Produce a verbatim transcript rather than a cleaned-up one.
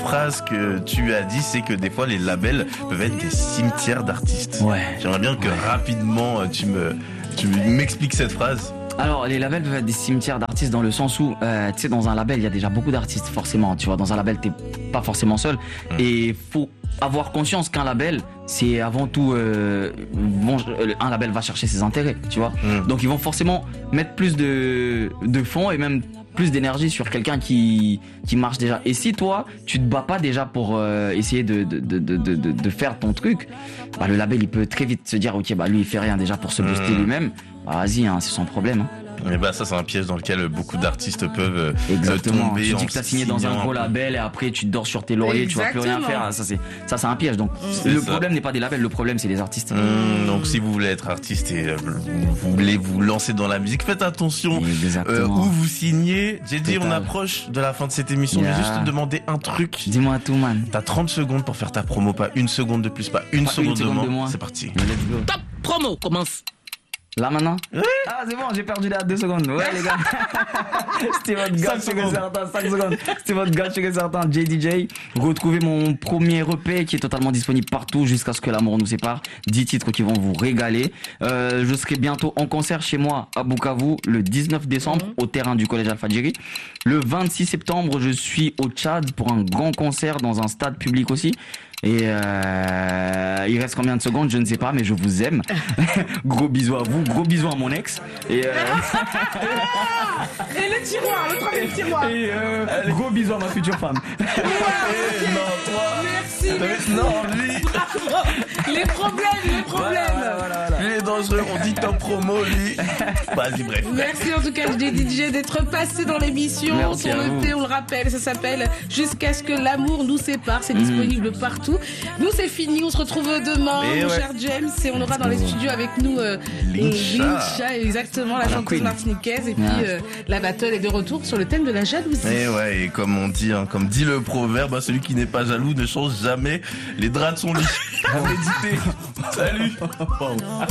phrase que tu as dit, c'est que des fois les labels peuvent être des cimetières d'artistes. Ouais. J'aimerais bien que ouais. rapidement tu me tu m'expliques cette phrase. Alors, les labels peuvent être des cimetières d'artistes dans le sens où, euh, tu sais, dans un label, il y a déjà beaucoup d'artistes, forcément. Tu vois, dans un label, t'es pas forcément seul. Mmh. Et faut avoir conscience qu'un label, c'est avant tout, euh, bon, un label va chercher ses intérêts, tu vois. Mmh. Donc, ils vont forcément mettre plus de, de fonds et même plus d'énergie sur quelqu'un qui, qui marche déjà. Et si toi, tu te bats pas déjà pour euh, essayer de, de, de, de, de, de faire ton truc, bah, le label, il peut très vite se dire, ok, bah, lui, il fait rien déjà pour se booster mmh. lui-même. Bah, vas-y, hein, c'est son problème. Hein. Et bah ça c'est un piège dans lequel beaucoup d'artistes peuvent Exactement. tomber. Tu dis que t'as signé dans un gros label et après tu dors sur tes lauriers, Exactement. Tu vas plus rien faire. Ça c'est ça c'est un piège. Donc c'est le ça. Problème n'est pas des labels, le problème c'est les artistes. Mmh, donc si vous voulez être artiste et euh, vous voulez vous lancer dans la musique, faites attention euh, où vous signez. J'ai dit on approche de la fin de cette émission. Yeah. Je vais juste te demander un truc. Dis-moi tout man. T'as trente secondes pour faire ta promo, pas une seconde de plus, pas une, pas seconde, une seconde de moins. C'est parti. Let's go. Top promo commence. Là maintenant oui. Ah c'est bon, j'ai perdu là deux secondes. Ouais les gars. C'était votre gars, je suis certain. cinq secondes. C'était votre gars, je suis certain. J D J. Retrouvez mon premier E P qui est totalement disponible partout jusqu'à ce que l'amour nous sépare. dix titres qui vont vous régaler. Euh, je serai bientôt en concert chez moi à Bukavu le dix-neuf décembre mmh. au terrain du collège Alfadjiri. Le vingt-six septembre, je suis au Tchad pour un grand concert dans un stade public aussi. Et euh, il reste combien de secondes, je ne sais pas, mais je vous aime. Gros bisous à vous, gros bisous à mon ex. Et, euh... et le tiroir, le troisième tiroir. Et euh, gros bisous à ma future femme. Ouais, okay. Non, toi. Merci. merci. Non, lui. Les problèmes, les problèmes. Voilà, voilà, voilà. Lui est dangereux, on dit top promo, lui. Vas-y, bref. Merci en tout cas, J D J, d'être passé dans l'émission. Merci Ton E P, on le rappelle, ça s'appelle Jusqu'à ce que l'amour nous sépare. C'est mmh. disponible partout. Nous c'est fini, on se retrouve demain et mon ouais. cher James, et on aura dans les studios avec nous euh, Lincha, exactement, la chanteuse martiniquaise, et puis euh, la battle est de retour sur le thème de la jalousie. Et ouais, et comme on dit, hein, comme dit le proverbe, hein, celui qui n'est pas jaloux ne change jamais les draps de son lit. À méditer. Salut.